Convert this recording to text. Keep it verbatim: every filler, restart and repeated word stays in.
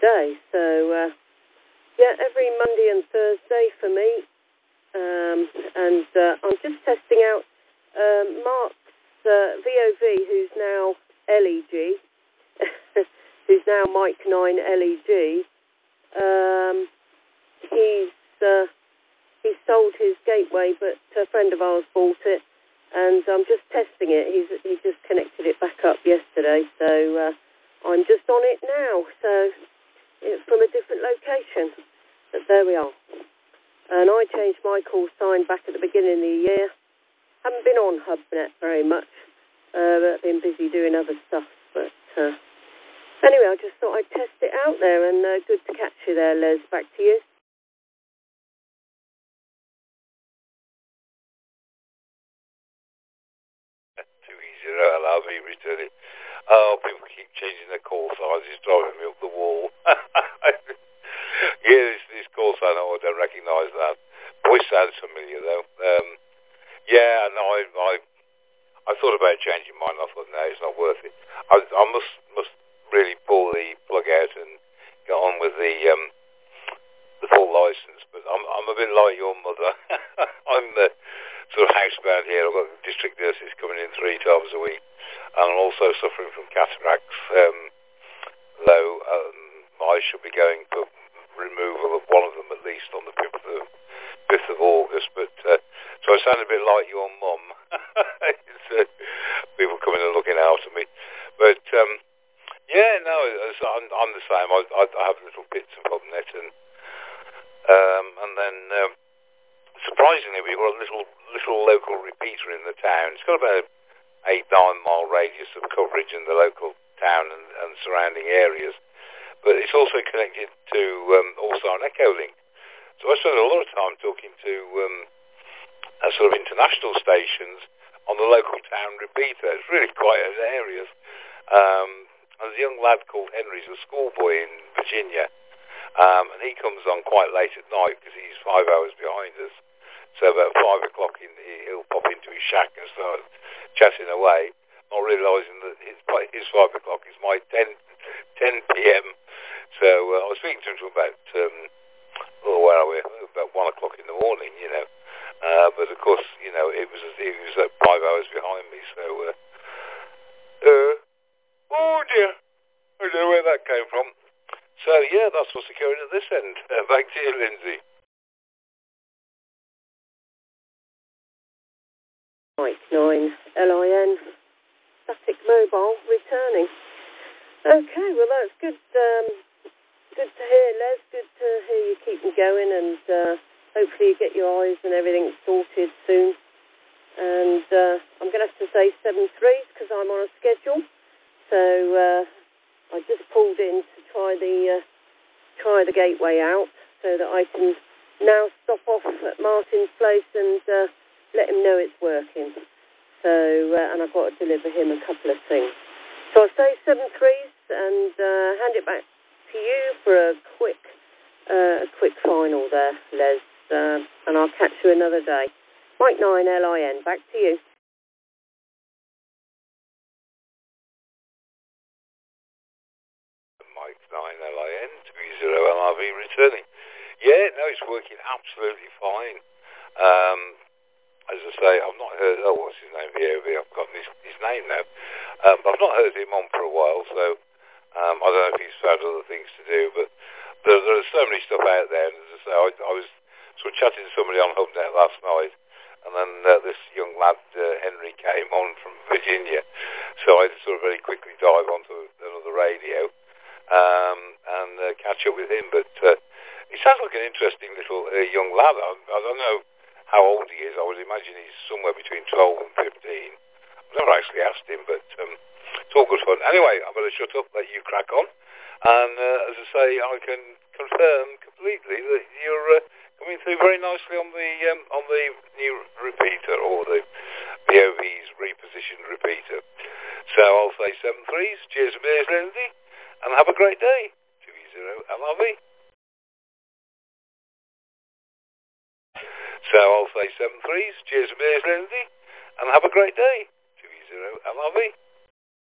day. So, uh, yeah, every Monday and Thursday for me. Um, and uh, I'm just testing out um, Mark's uh, V O V, who's now L E G, who's now Mike nine L E G. Um, he's uh, he sold his gateway, but a friend of ours bought it, and I'm just testing it. He's he just connected it back up yesterday, so uh, I'm just on it now. So it's from a different location, but there we are. And I changed my call sign back at the beginning of the year. Haven't been on HubNet very much, uh, but I've been busy doing other stuff. But uh, anyway, I just thought I'd test it out there, and uh, good to catch you there, Les. Back to you. two E zero L R V returning. Oh, people keep changing their call signs. It's driving me up the wall. Yeah, this, this call sign, oh, I don't recognise that. Voice sounds familiar, though. Um, yeah, no, I, I I thought about changing mine. I thought, no, it's not worth it. I, I must must really pull the plug out and get on with the um, the full licence. But I'm I'm a bit like your mother. I'm uh, sort of housebound here. I've got district nurses coming in three times a week, and I'm also suffering from cataracts. Um, though um, I should be going for removal of one of them at least on the fifth of, fifth of August. But uh, so I sound a bit like your mum. It's, uh, people coming and looking after me. But um, yeah, no, it's, I'm, I'm the same. I, I, I have little bits of HubNet, and um, and then um, surprisingly, we've got a little little local repeater in the town. It's got about eight nine mile radius of coverage in the local town and, and surrounding areas. But it's also connected to um, also an Echo Link. So I spend a lot of time talking to um, uh, sort of international stations on the local town repeater. It's really quite an area. Um, there's a young lad called Henry. He's a schoolboy in Virginia. Um, and he comes on quite late at night because he's five hours behind us. So about five o'clock in, he'll pop into his shack and start chatting away, not realising that his, his five o'clock is my ten p.m. So uh, I was speaking to him about, um, oh, where are we? About one o'clock in the morning, you know. Uh, but of course, you know, it was he was uh, five hours behind me. So, uh, uh, oh dear, I don't know where that came from. So yeah, that's what's occurring at this end. Uh, back to you, Lindsay. Mike nine L I N static mobile returning. Okay, well that's good. Um, good to hear, Les. Good to hear you keep me going, and uh, hopefully you get your eyes and everything sorted soon. And uh, I'm going to have to say seven threes because I'm on a schedule. So uh, I just pulled in to try the uh, try the gateway out so that I can now stop off at Martin's place and uh, let him know it's working. So uh, and I've got to deliver him a couple of things. So I'll say seven threes and uh, hand it back to you for a quick, uh, a quick final there, Les. Uh, and I'll catch you another day. Mike nine L I N, back to you. Mike nine L I N, three zero L R V returning. Yeah, no, it's working absolutely fine. Um, as I say, I've not heard, oh, what's his name, V O V, I've forgotten his, his name now. Um, but I've not heard him on for a while, so um, I don't know if he's found other things to do, but there, there's so many stuff out there, and as I say, I, I was sort of chatting to somebody on HubNet last night, and then uh, this young lad, uh, Henry, came on from Virginia, so I had to sort of very quickly dive onto another radio um, and uh, catch up with him, but uh, he sounds like an interesting little uh, young lad. I, I don't know how old he is. I would imagine he's somewhere between twelve and fifteen. I've never actually asked him, but um, it's all good fun. Anyway, I'm going to shut up, let you crack on. And uh, as I say, I can confirm completely that you're uh, coming through very nicely on the um, on the new repeater, or the V O V's repositioned repeater. So I'll say seven threes. Cheers, Miz Lindsay, and have a great day. two zero L R V. So I'll say seven threes. Cheers, Miz Lindsay, and have a great day. two zero L R V.